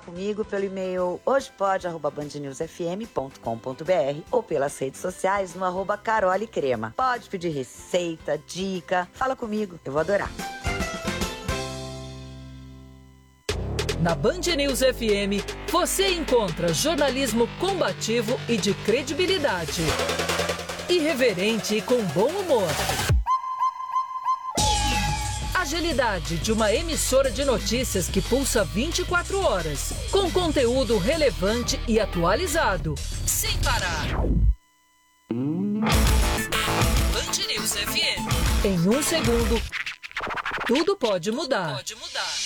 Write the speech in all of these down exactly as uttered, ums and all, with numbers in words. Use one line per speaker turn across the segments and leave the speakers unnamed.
comigo pelo e-mail hojepod arroba band news f m ponto com ponto b r ou pelas redes sociais no arroba Carole Crema. Pode pedir receita, dica, fala comigo, eu vou adorar.
Na Band News F M, você encontra jornalismo combativo e de credibilidade. Irreverente e com bom humor. Agilidade de uma emissora de notícias que pulsa vinte e quatro horas, com conteúdo relevante e atualizado, sem parar. Band News F M. Em um segundo, tudo pode mudar. Tudo pode mudar.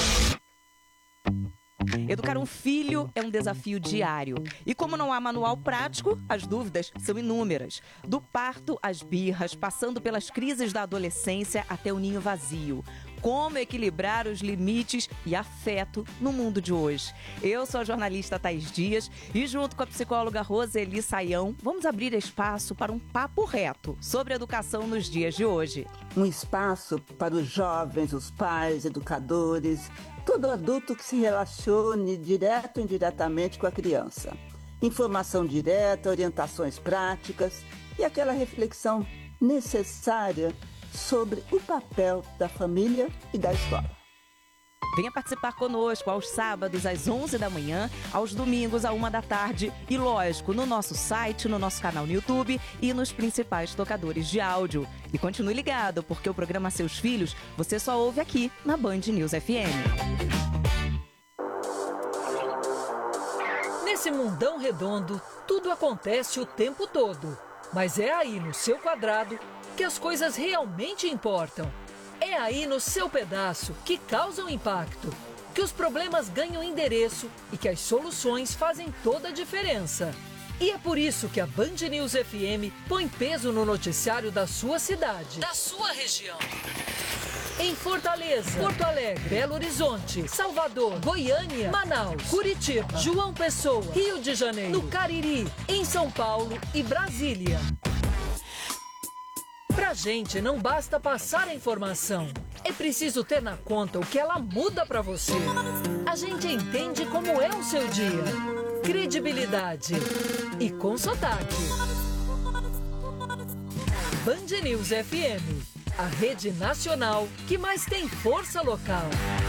Educar um filho é um desafio diário. E como não há manual prático, as dúvidas são inúmeras. Do parto às birras, passando pelas crises da adolescência até o ninho vazio. Como equilibrar os limites e afeto no mundo de hoje? Eu sou a jornalista Thaís Dias e junto com a psicóloga Roseli Saião, vamos abrir espaço para um papo reto sobre educação nos dias de hoje.
Um espaço para os jovens, os pais, educadores, todo adulto que se relacione direto ou indiretamente com a criança. Informação direta, orientações práticas e aquela reflexão necessária sobre o papel da família e da escola.
Venha participar conosco aos sábados às onze da manhã, aos domingos à uma da tarde e, lógico, no nosso site, no nosso canal no YouTube e nos principais tocadores de áudio. E continue ligado, porque o programa Seus Filhos você só ouve aqui na Band News F M.
Nesse mundão redondo, tudo acontece o tempo todo. Mas é aí no seu quadrado que as coisas realmente importam. É aí no seu pedaço que causam impacto, que os problemas ganham endereço e que as soluções fazem toda a diferença. E é por isso que a Band News F M põe peso no noticiário da sua cidade, da sua região. Em Fortaleza, Porto Alegre, Belo Horizonte, Salvador, Goiânia, Manaus, Curitiba, João Pessoa, Rio de Janeiro, no Cariri, em São Paulo e Brasília. Pra gente não basta passar a informação, é preciso ter na conta o que ela muda pra você. A gente entende como é o seu dia. Credibilidade e com sotaque. Band News F M, a rede nacional que mais tem força local.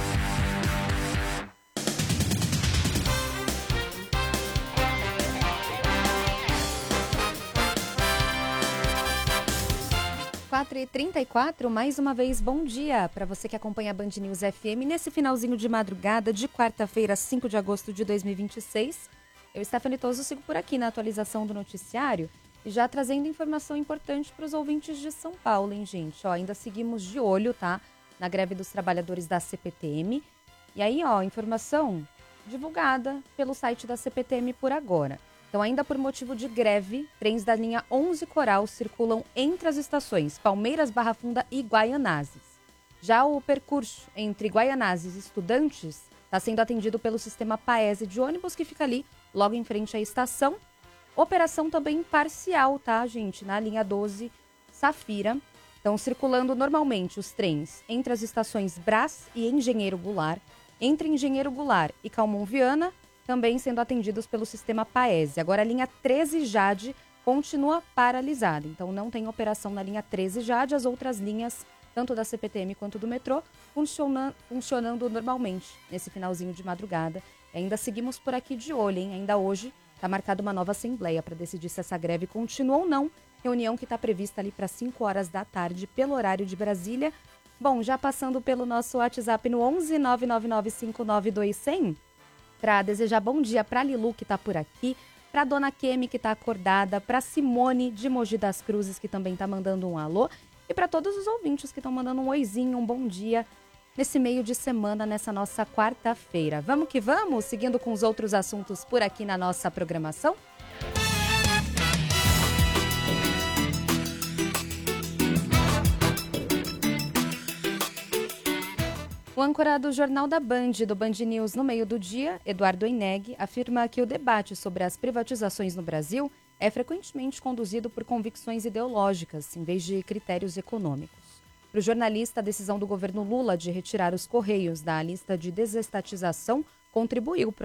quatro e trinta e quatro, mais uma vez, bom dia para você que acompanha a Band News F M nesse finalzinho de madrugada de quarta-feira, cinco de agosto de dois mil e vinte e seis. Eu, Stephanie Toso, sigo por aqui na atualização do noticiário e já trazendo informação importante para os ouvintes de São Paulo, hein, gente? Ó, ainda seguimos de olho, tá? Na greve dos trabalhadores da C P T M. E aí, ó, informação divulgada pelo site da C P T M por agora. Então, ainda por motivo de greve, trens da linha onze Coral circulam entre as estações Palmeiras, Barra Funda e Guaianazes. Já o percurso entre Guaianazes e Estudantes está sendo atendido pelo sistema Paese de ônibus que fica ali, logo em frente à estação. Operação também parcial, tá, gente? Na linha doze Safira. Estão circulando normalmente os trens entre as estações Brás e Engenheiro Goulart, entre Engenheiro Goulart e Calmon Viana, também sendo atendidos pelo sistema Paese. Agora, a linha treze Jade continua paralisada. Então, não tem operação na linha treze Jade. As outras linhas, tanto da C P T M quanto do metrô, funciona, funcionando normalmente nesse finalzinho de madrugada. E ainda seguimos por aqui de olho, hein? Ainda hoje está marcada uma nova assembleia para decidir se essa greve continua ou não. Reunião que está prevista ali para cinco horas da tarde, pelo horário de Brasília. Bom, já passando pelo nosso WhatsApp no onze nove nove nove cinco nove dois zero zero, para desejar bom dia para a Lilu, que está por aqui, para a Dona Kemi, que está acordada, para Simone de Mogi das Cruzes, que também está mandando um alô, e para todos os ouvintes que estão mandando um oizinho, um bom dia nesse meio de semana, nessa nossa quarta-feira. Vamos que vamos, seguindo com os outros assuntos por aqui na nossa programação? O âncora do Jornal da Band, do Band News no meio do dia, Eduardo Eneg, afirma que o debate sobre as privatizações no Brasil é frequentemente conduzido por convicções ideológicas, em vez de critérios econômicos. Para o jornalista, a decisão do governo Lula de retirar os Correios da lista de desestatização contribuiu